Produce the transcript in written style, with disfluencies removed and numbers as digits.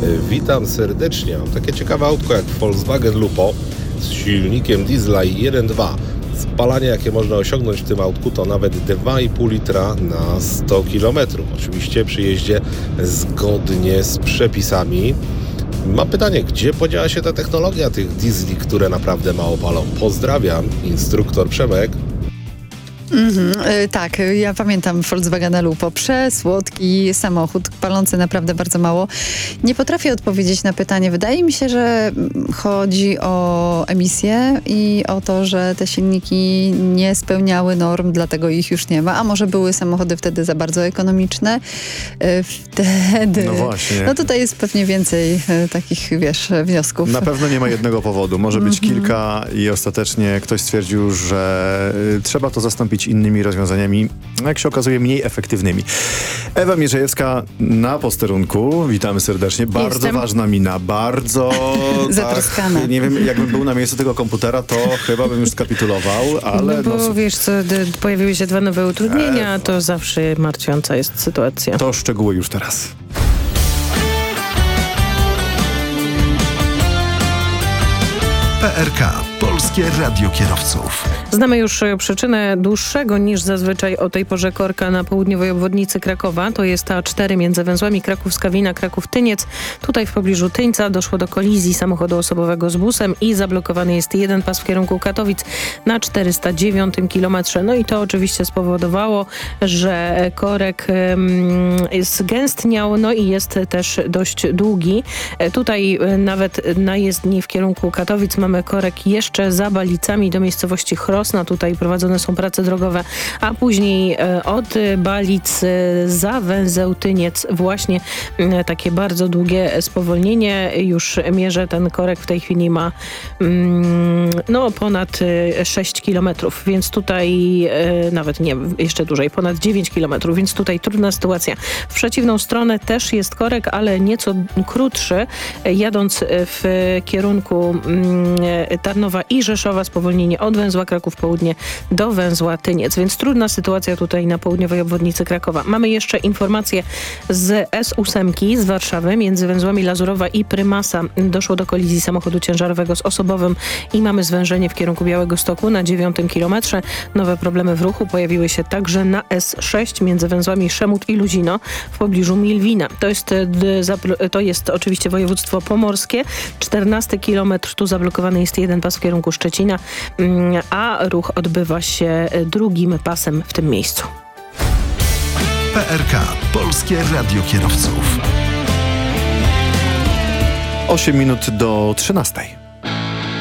Witam serdecznie. Mam takie ciekawe autko jak Volkswagen Lupo z silnikiem diesla i 1.2. Spalanie, jakie można osiągnąć w tym autku, to nawet 2,5 litra na 100 km. Oczywiście przy jeździe zgodnie z przepisami. Mam pytanie, gdzie podziała się ta technologia tych diesli, które naprawdę mało palą? Pozdrawiam, instruktor Przemek. Tak, ja pamiętam Volkswagena Lupo. Przesłodki samochód, palący naprawdę bardzo mało. Nie potrafię odpowiedzieć na pytanie. Wydaje mi się, że chodzi o emisję i o to, że te silniki nie spełniały norm, dlatego ich już nie ma. A może były samochody wtedy za bardzo ekonomiczne? Wtedy... No właśnie. No tutaj jest pewnie więcej takich, wniosków. Na pewno nie ma jednego powodu. Może być kilka i ostatecznie ktoś stwierdził, że trzeba to zastąpić innymi rozwiązaniami, jak się okazuje, mniej efektywnymi. Ewa Mierzejewska na posterunku. Witamy serdecznie. Bardzo ważna mina. Bardzo... zatroskana. Nie wiem, jakbym był na miejscu tego komputera, to chyba bym już skapitulował, ale... No bo wiesz co, pojawiły się 2 nowe utrudnienia, to zawsze martwiąca jest sytuacja. To szczegóły już teraz. PRK. Polskie Radio Kierowców. Znamy już przyczynę dłuższego niż zazwyczaj o tej porze korka na południowej obwodnicy Krakowa. To jest A4 między węzłami Kraków-Skawina, Kraków-Tyniec. Tutaj w pobliżu Tyńca doszło do kolizji samochodu osobowego z busem i zablokowany jest jeden pas w kierunku Katowic na 409 km. No i to oczywiście spowodowało, że korek zgęstniał, no i jest też dość długi. Tutaj nawet na jezdni w kierunku Katowic mamy korek jeszcze za Balicami do miejscowości Chrosna. Tutaj prowadzone są prace drogowe, a później od Balic za węzeł Tyniec właśnie takie bardzo długie spowolnienie. Już mierzę, ten korek w tej chwili ma ponad 6 km, więc tutaj nawet nie, jeszcze dłużej, ponad 9 km, więc tutaj trudna sytuacja. W przeciwną stronę też jest korek, ale nieco krótszy. Jadąc w kierunku Tarnowa i Rzeszowa, spowolnienie od węzła Kraków Południe do węzła Tyniec, więc trudna sytuacja tutaj na południowej obwodnicy Krakowa. Mamy jeszcze informacje z S8 z Warszawy. Między węzłami Lazurowa i Prymasa doszło do kolizji samochodu ciężarowego z osobowym i mamy zwężenie w kierunku Białegostoku na 9 kilometrze. Nowe problemy w ruchu pojawiły się także na S6 między węzłami Szemut i Luzino w pobliżu Milwina. To jest oczywiście województwo pomorskie. 14 kilometr, tu zablokowany jest jeden pas w kierunku Szczecina, a ruch odbywa się drugim pasem w tym miejscu. PRK. Polskie Radio Kierowców. 8 minut do 13.